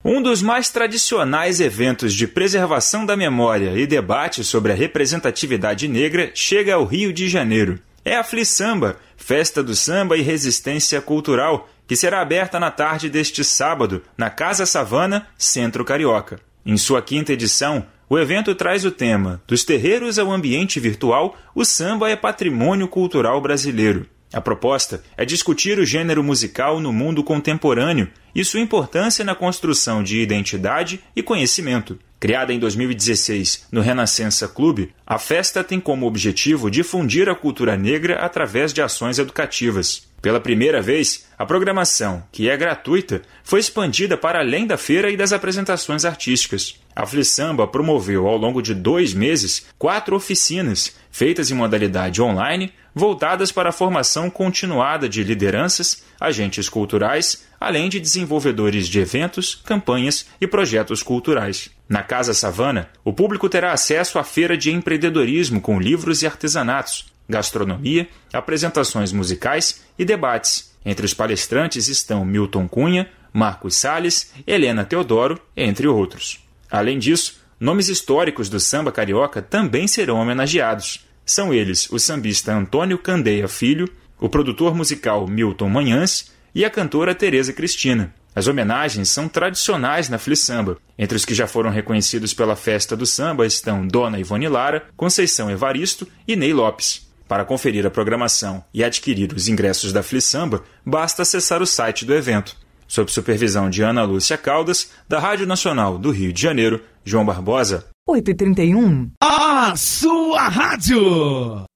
Um dos mais tradicionais eventos de preservação da memória e debate sobre a representatividade negra chega ao Rio de Janeiro. É a FliSamba, Festa do Samba e Resistência Cultural, que será aberta na tarde deste sábado, na Casa Savana, Centro Carioca. Em sua 5ª edição, o evento traz o tema "Dos terreiros ao ambiente virtual, o samba é patrimônio cultural brasileiro". A proposta é discutir o gênero musical no mundo contemporâneo e sua importância na construção de identidade e conhecimento. Criada em 2016 no Renascença Clube, a festa tem como objetivo difundir a cultura negra através de ações educativas. Pela primeira vez, a programação, que é gratuita, foi expandida para além da feira e das apresentações artísticas. A FliSamba promoveu, ao longo de 2 meses, 4 oficinas, feitas em modalidade online, voltadas para a formação continuada de lideranças, agentes culturais, além de desenvolvedores de eventos, campanhas e projetos culturais. Na Casa Savana, o público terá acesso à feira de empreendedorismo com livros e artesanatos, gastronomia, apresentações musicais e debates. Entre os palestrantes estão Milton Cunha, Marcos Salles, Helena Teodoro, entre outros. Além disso, nomes históricos do samba carioca também serão homenageados. São eles o sambista Antônio Candeia Filho, o produtor musical Milton Manhãs e a cantora Tereza Cristina. As homenagens são tradicionais na FliSamba. Entre os que já foram reconhecidos pela Festa do Samba estão Dona Ivone Lara, Conceição Evaristo e Ney Lopes. Para conferir a programação e adquirir os ingressos da FliSamba, basta acessar o site do evento. Sob supervisão de Ana Lúcia Caldas, da Rádio Nacional do Rio de Janeiro, João Barbosa. 8h31. A sua rádio!